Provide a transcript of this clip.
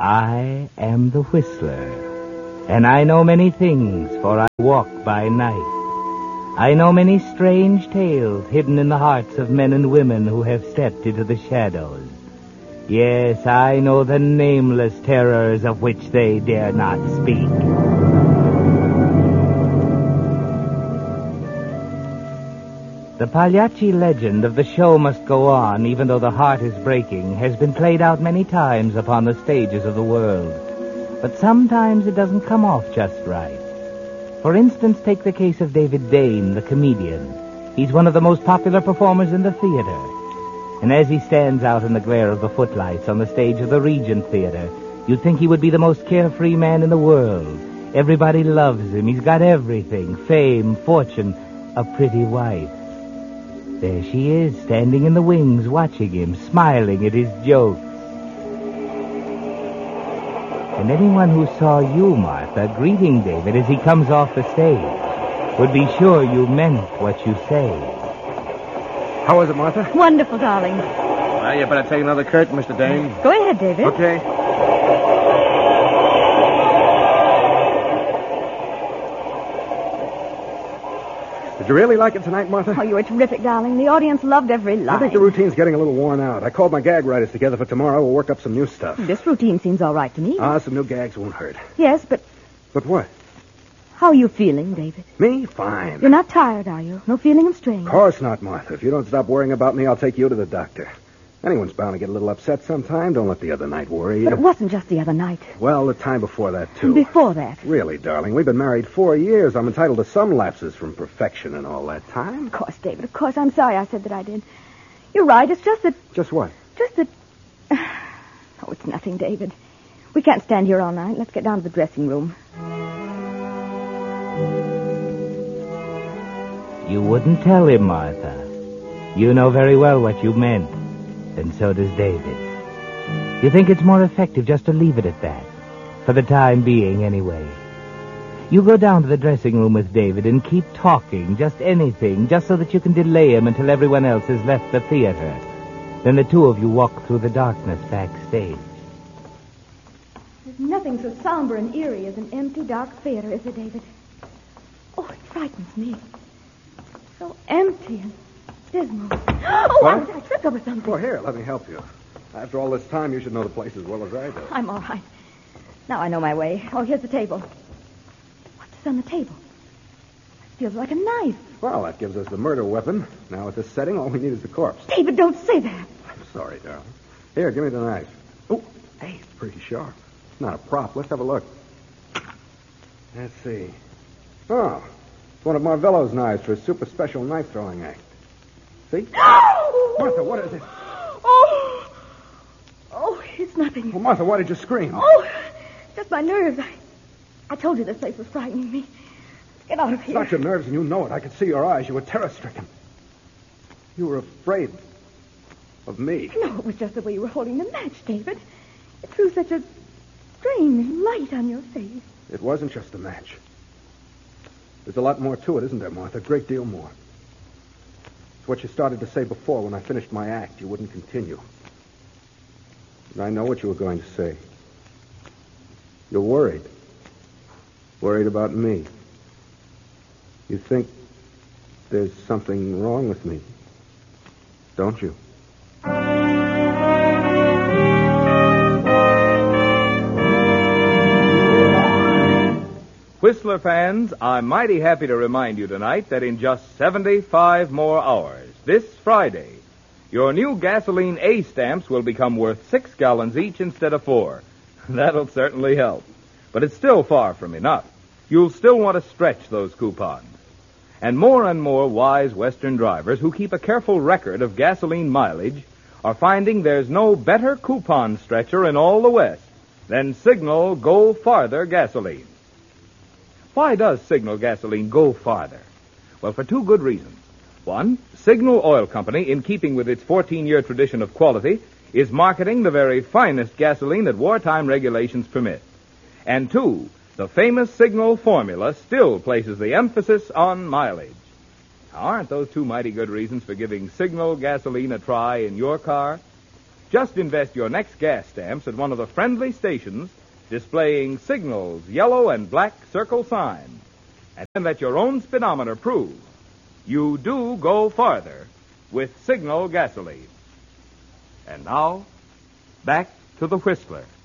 I am the Whistler, and I know many things, for I walk by night. I know many strange tales hidden in the hearts of men and women who have stepped into the shadows. Yes, I know the nameless terrors of which they dare not speak. The Pagliacci legend of the show must go on even though the heart is breaking has been played out many times upon the stages of the world. But sometimes it doesn't come off just right. For instance, take the case of David Dane, the comedian. He's one of the most popular performers in the theater. And as he stands out in the glare of the footlights on the stage of the Regent Theater, you'd think he would be the most carefree man in the world. Everybody loves him. He's got everything: fame, fortune, a pretty wife. There she is, standing in the wings, watching him, smiling at his jokes. And anyone who saw you, Martha, greeting David as he comes off the stage would be sure you meant what you say. How was it, Martha? Wonderful, darling. Well, you better take another curtain, Mr. Dane. Go ahead, David. Okay. Did you really like it tonight, Martha? Oh, you were terrific, darling. The audience loved every line. I think the routine's getting a little worn out. I called my gag writers together for tomorrow. We'll work up some new stuff. This routine seems all right to me. Some new gags won't hurt. Yes, but But what? how are you feeling, David? Me? Fine. You're not tired, are you? No feeling of strain? Of course not, Martha. If you don't stop worrying about me, I'll take you to the doctor. Anyone's bound to get a little upset sometime. Don't let the other night worry you. But it wasn't just the other night. Well, the time before that, too. Before that. Really, darling, we've been married 4 years. I'm entitled to some lapses from perfection and all that time. Of course, David, of course. I'm sorry I said that I did. You're right. It's just that... Just what? Just that... Oh, it's nothing, David. We can't stand here all night. Let's get down to the dressing room. You wouldn't tell him, Martha. You know very well what you meant, and so does David. You think it's more effective just to leave it at that, for the time being anyway. You go down to the dressing room with David and keep talking, just anything, just so that you can delay him until everyone else has left the theater. Then the two of you walk through the darkness backstage. There's nothing so somber and eerie as an empty, dark theater, is there, David? Oh, it frightens me. So empty and dismal. Oh, What? I tripped over something. Well, here, let me help you. After all this time, you should know the place as well as I do. I'm all right. Now I know my way. Oh, here's the table. What's this on the table? It feels like a knife. Well, that gives us the murder weapon. Now, at this setting, all we need is the corpse. David, don't say that. I'm sorry, darling. Here, give me the knife. Oh, hey, it's pretty sharp. It's not a prop. Let's have a look. Let's see. Oh, it's one of Marvello's knives for his super special knife throwing act. See? Martha, what is it? Oh, it's nothing. Well, Martha, why did you scream? Oh, just my nerves. I told you this place was frightening me. Get out of It's here. not your nerves, and you know it. I could see your eyes. You were terror-stricken. You were afraid of me. No, it was just the way you were holding the match, David. It threw such a strange light on your face. It wasn't just a match. There's a lot more to it, isn't there, Martha? A great deal more. It's what you started to say before when I finished my act. You wouldn't continue. And I know what you were going to say. You're worried. Worried about me. You think there's something wrong with me, don't you? Whistler fans, I'm mighty happy to remind you tonight that in just 75 more hours, this Friday, your new gasoline A stamps will become worth 6 gallons each instead of 4. That'll certainly help. But it's still far from enough. You'll still want to stretch those coupons. And more wise Western drivers who keep a careful record of gasoline mileage are finding there's no better coupon stretcher in all the West than Signal Go Farther gasoline. Why does Signal gasoline go farther? Well, for 2 good reasons. One, Signal Oil Company, in keeping with its 14-year tradition of quality, is marketing the very finest gasoline that wartime regulations permit. And 2, the famous Signal formula still places the emphasis on mileage. Now, aren't those 2 mighty good reasons for giving Signal gasoline a try in your car? Just invest your next gas stamps at one of the friendly stations displaying Signal's yellow and black circle sign. And let your own speedometer prove you do go farther with Signal gasoline. And now, back to the Whistler.